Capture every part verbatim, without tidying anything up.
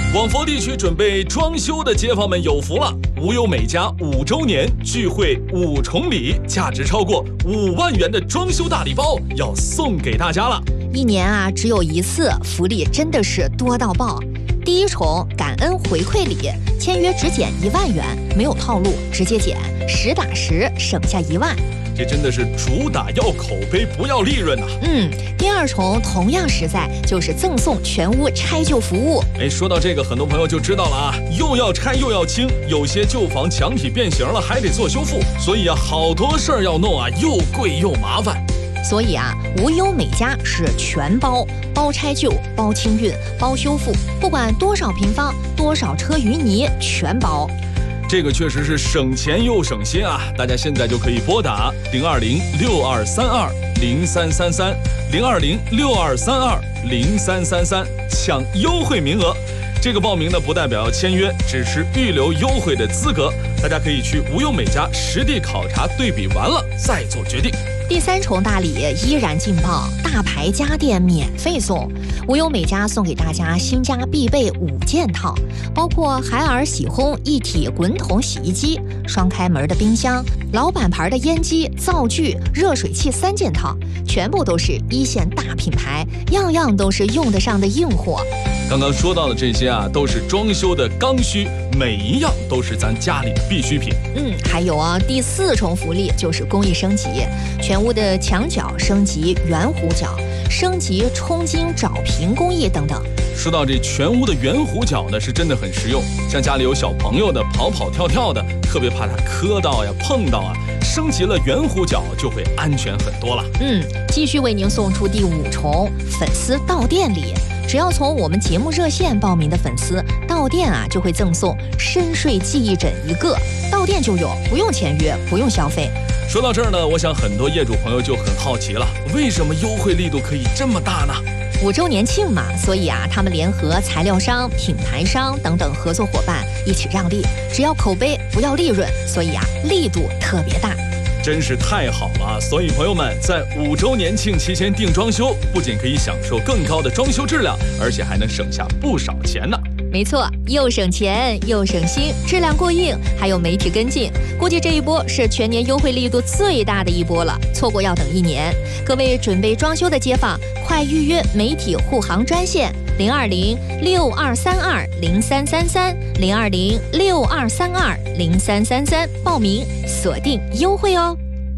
广佛地区准备装修的街坊们有福了，无忧美家五周年聚会五重礼，价值超过五万元的装修大礼包要送给大家了。 一年啊只有一次，福利真的是多到爆。第一重感恩回馈礼，签约只减一万元，没有套路，直接减，实打实省下一万。 这真的是主打要口碑不要利润呐、啊！ 嗯，第二重同样实在，就是赠送全屋拆旧服务。 哎，说到这个，很多朋友就知道了啊，又要拆又要清，有些旧房墙体变形了，还得做修复，所以啊，好多事儿要弄啊，又贵又麻烦。 所以啊，无忧美家是全包，包拆旧、包清运、包修复，不管多少平方、多少车淤泥，全包。 这个确实是省钱又省心啊！大家现在就可以拨打零二零六二三二零三三三零二零六二三二零三三三抢优惠名额。这个报名呢，不代表要签约，只是预留优惠的资格。大家可以去无忧美家实地考察对比完了再做决定。 第三重大礼依然劲爆，大牌家电免费送。无忧美家送给大家新家必备五件套，包括海尔洗烘一体滚筒洗衣机、双开门的冰箱、老板牌的烟机、灶具、热水器三件套，全部都是一线大品牌，样样都是用得上的硬货。 刚刚说到的这些啊，都是装修的刚需，每一样都是咱家里的必需品。 嗯，还有啊，第四重福利就是工艺升级，全屋的墙角升级圆弧角，升级冲金找平工艺等等。 说到这全屋的圆弧角呢，是真的很实用，像家里有小朋友的跑跑跳跳的，特别怕他磕到呀碰到啊，升级了圆弧角就会安全很多了。 嗯，继续为您送出第五重粉丝到店礼。只要从我们节目热线报名的粉丝到店啊，就会赠送深睡记忆枕一个，到店就有，不用签约，不用消费。 说到这儿呢，我想很多业主朋友就很好奇了，为什么优惠力度可以这么大呢？ 五周年庆嘛，所以啊，他们联合材料商、品牌商等等合作伙伴一起让利，只要口碑不要利润，所以啊，力度特别大。 真是太好了！所以朋友们，在五周年庆期间订装修，不仅可以享受更高的装修质量，而且还能省下不少钱呢。 没错，又省钱又省心，质量过硬，还有媒体跟进，估计这一波是全年优惠力度最大的一波了，错过要等一年。各位准备装修的街坊，快预约媒体护航专线零二零六二三二零三三三零二零六二三二零三三三报名锁定优惠哦。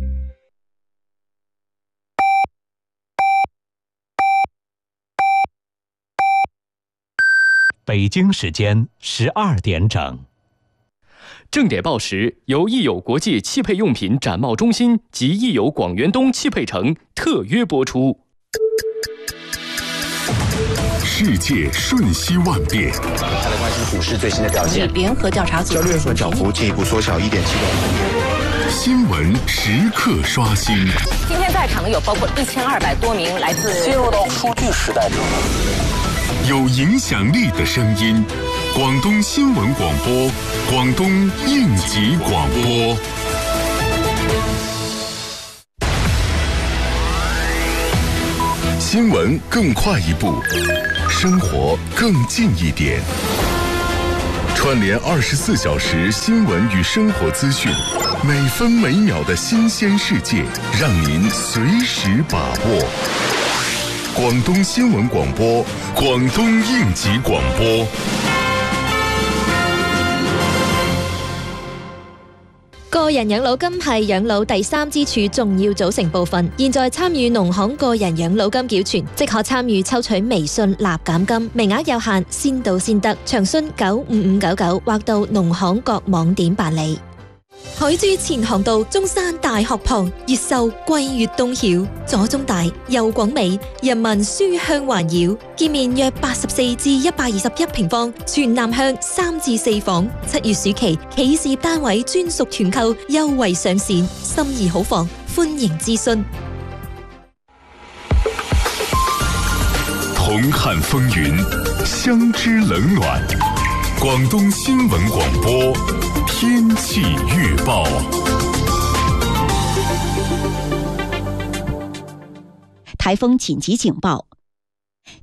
北京时间十二点整。 正点报时由益友国际汽配用品展贸中心及益友广元东汽配城特约播出。 世界瞬息万变， 大家关心股市最新的表现。 联合调查组交易日涨幅进一步缩小一点七个百分点。 新闻时刻刷新。 今天在场的有包括一千二百多名来自进入到数据时代中。 有影响力的声音，广东新闻广播，广东应急广播。新闻更快一步，生活更近一点。串联二十四小时新闻与生活资讯，每分每秒的新鲜世界，让您随时把握。广东新闻广播，廣東應急廣播。 個人養老金係養老第三支柱重要組成部分。現在參與農行個人養老金繳存，即可參與抽取微信立減金，名額有限，先到先得。詳詢九五五九九或到農行各網點辦理。海珠前航道中山大學旁，越秀桂粵東曉，左中大右廣美，人民書香環繞，建面約八十四至一百二十一平方，全南向三至四房。七月暑期企事業單位專屬團購優惠上線，心儀好房歡迎諮詢。 同看風雲，相知冷暖。廣東新聞廣播天氣預報。 台風緊急警報。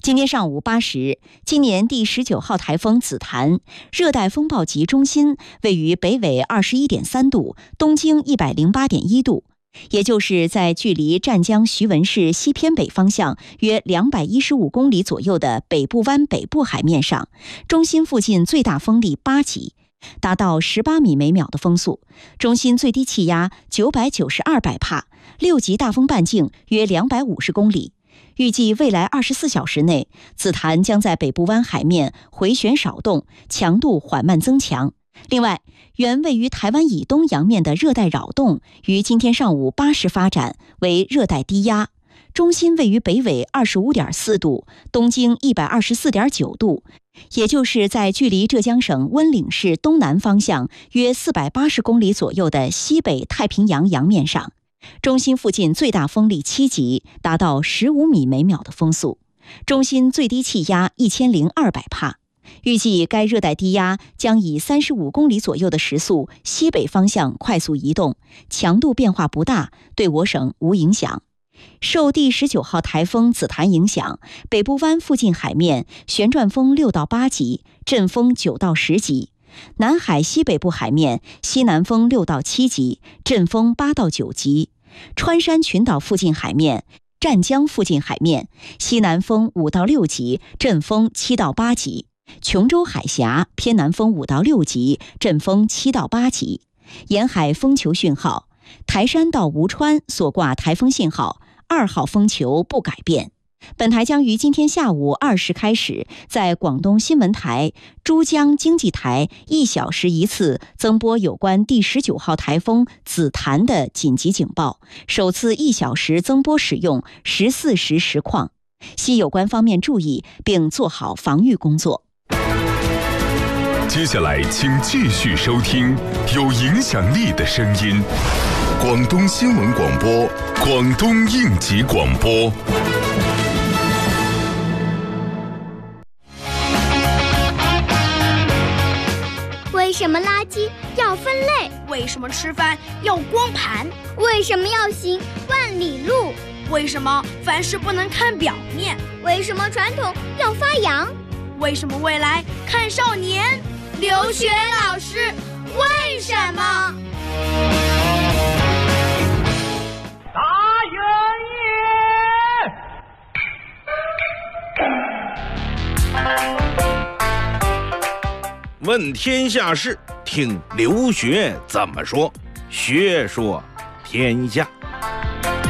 今天上午八时，今年第十九号台风紫檀热带风暴级中心位于北纬二十一点三度，东经一百零八点一度，也就是在距离湛江徐闻市西偏北方向约两百一十五公里左右的北部湾北部海面上，中心附近最大风力八级，达到十八米每秒的风速，中心最低气压九百九十二百帕，六级大风半径约两百五十公里。预计未来二十四小时内，紫檀将在北部湾海面回旋少动，强度缓慢增强。另外，原位于台湾以东洋面的热带扰动于今天上午八时发展为热带低压，中心位于北纬二十五点四度，东经一百二十四点九度，也就是在距离浙江省温岭市东南方向约四百八十公里左右的西北太平洋洋面上。中心附近最大风力七级，达到十五米每秒的风速，中心最低气压一千零二百帕。预计该热带低压将以三十五公里左右的时速西北方向快速移动，强度变化不大，对我省无影响。受第十九号台风紫檀影响，北部湾附近海面旋转风六到八级，阵风九到十级；南海西北部海面西南风六到七级，阵风八到九级；川山群岛附近海面、湛江附近海面西南风五到六级，阵风七到八级；琼州海峡偏南风五到六级，阵风七到八级。沿海风球讯号，台山到吴川所挂台风信号二号风球不改变。本台将于今天下午二时开始，在广东新闻台、珠江经济台一小时一次增播有关第十九号台风紫檀的紧急警报，首次一小时增播使用十四时实况，希有关方面注意并做好防御工作。 接下来请继续收听有影响力的声音，广东新闻广播，广东应急广播。 为什么垃圾要分类？ 为什么吃饭要光盘？ 为什么要行万里路？ 为什么凡事不能看表面？ 为什么传统要发扬？ 为什么未来看少年？刘学老师，为什么？ 大人也！问天下事，听刘学怎么说。学说天下。